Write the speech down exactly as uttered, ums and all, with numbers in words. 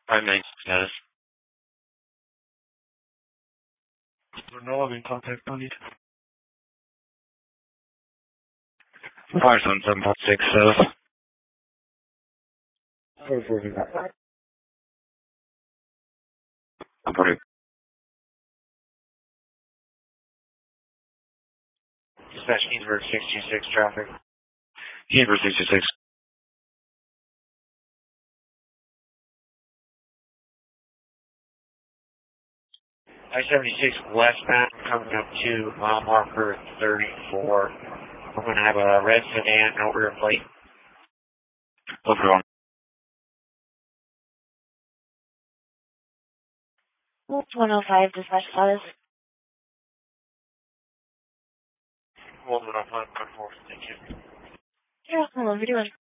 Primary status. No loving contact, no need. Fire zone seven point six south. Sorry for that. I'm pretty. Dispatch Kingsburg six two six traffic. Kingsburg six two six. I seventy-six westbound coming up to mile marker thirty-four. I'm going to have a red sedan, no rear plate. What's wrong? one oh five, dispatch status. one oh five, thank you. You're welcome, what are you doing?